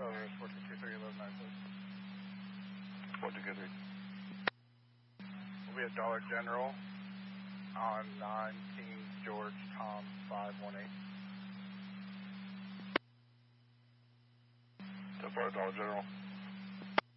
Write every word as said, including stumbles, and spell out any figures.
Celebrate four two two three eleven nine six. four two two three. We'll be at Dollar General on nineteen George Tom five one eight. So far, Dollar General.